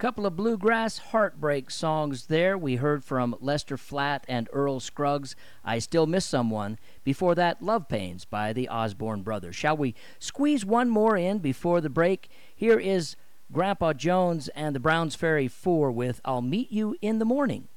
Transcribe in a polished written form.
Couple of bluegrass heartbreak songs there. We heard from Lester Flatt and Earl Scruggs, I Still Miss Someone. Before that, Love Pains by the Osborne Brothers. Shall we squeeze one more in before the break? Here is Grandpa Jones and the Browns Ferry 4 with I'll Meet You in the Morning.